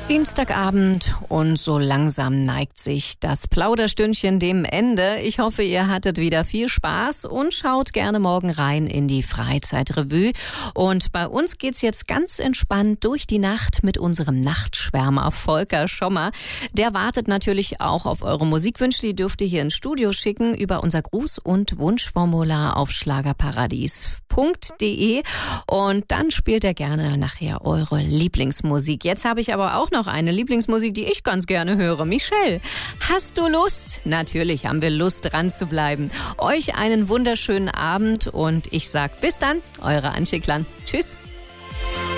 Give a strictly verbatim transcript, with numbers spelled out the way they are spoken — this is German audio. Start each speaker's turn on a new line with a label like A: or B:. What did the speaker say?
A: Dienstagabend und so langsam neigt sich das Plauderstündchen dem Ende. Ich hoffe, ihr hattet wieder viel Spaß und schaut gerne morgen rein in die Freizeitrevue. Und bei uns geht's jetzt ganz entspannt durch die Nacht mit unserem Nachtschwärmer Volker Schommer. Der wartet natürlich auch auf eure Musikwünsche. Die dürft ihr hier ins Studio schicken über unser Gruß- und Wunschformular auf schlagerparadies punkt de und dann spielt er gerne nachher eure Lieblingsmusik. Jetzt habe ich aber auch noch eine Lieblingsmusik, die ich ganz gerne höre. Michelle, hast du Lust? Natürlich haben wir Lust, dran zu bleiben. Euch einen wunderschönen Abend und ich sag bis dann, eure Antje Klan. Tschüss.